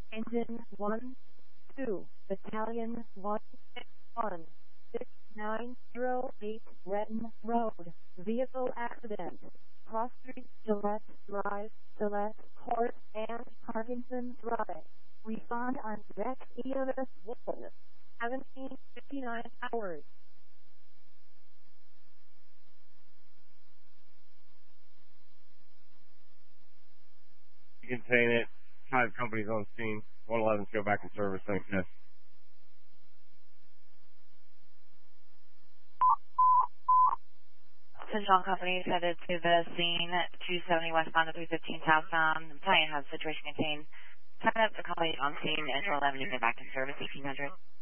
Engine 1, 2, Battalion 161, 6908 Retton Road. Vehicle accident. Cross Street, Gillette Drive, Gillette Court, and Parkinson Drive. Respond on deck EMS 1, 1759 hours. Contain it. 5 companies on scene. 111's go back in service. Thanks, guys. Central companies headed to the scene, 270 westbound to 315 southbound. Battalion has the situation contained. Sign up to call on scene, Central 11, you get back in service, 1800.